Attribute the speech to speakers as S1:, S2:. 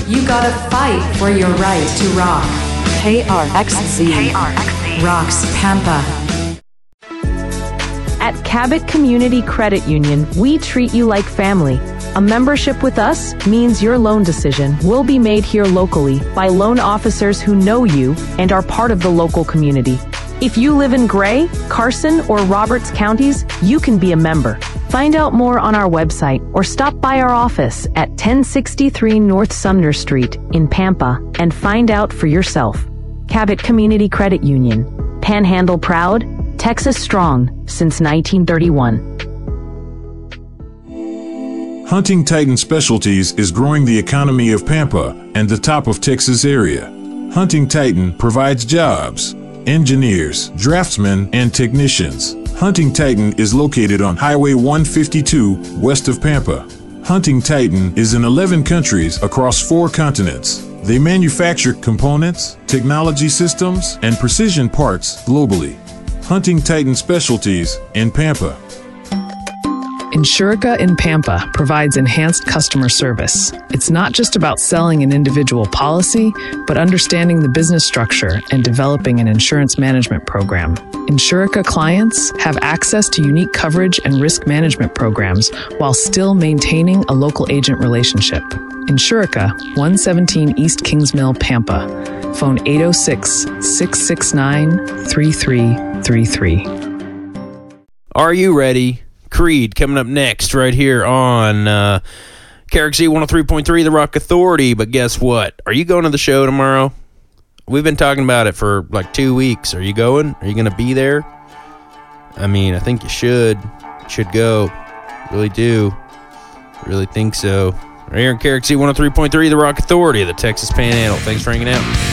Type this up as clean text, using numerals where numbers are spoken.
S1: You gotta fight for your right to rock.
S2: KRXZ
S1: Rocks Pampa.
S3: At Cabot Community Credit Union, we treat you like family. A membership with us means your loan decision will be made here locally by loan officers who know you and are part of the local community. If you live in Gray, Carson, or Roberts counties, you can be a member. Find out more on our website or stop by our office at 1063 North Sumner Street in Pampa and find out for yourself. Cabot Community Credit Union. Panhandle proud, Texas strong since 1931.
S4: Hunting Titan Specialties is growing the economy of Pampa and the top of Texas area. Hunting Titan provides jobs, engineers, draftsmen, and technicians. Hunting Titan is located on Highway 152 west of Pampa. Hunting Titan is in 11 countries across 4 continents. They manufacture components, technology systems, and precision parts globally. Hunting Titan Specialties in Pampa.
S5: Insurica in Pampa provides enhanced customer service. It's not just about selling an individual policy, but understanding the business structure and developing an insurance management program. Insurica clients have access to unique coverage and risk management programs while still maintaining a local agent relationship. Insurica, 117 East Kings Mill, Pampa. Phone 806-669-3333.
S6: Are you ready? Creed coming up next right here on KRXZ 103.3 The Rock Authority. But guess what? Are you going to the show tomorrow? We've been talking about it for like 2 weeks. Are you going? Are you going to be there? I mean, I think you should. You should go. Really do. Really think so. Right here on KRXZ 103.3 The Rock Authority of the Texas Panhandle. Thanks for hanging out.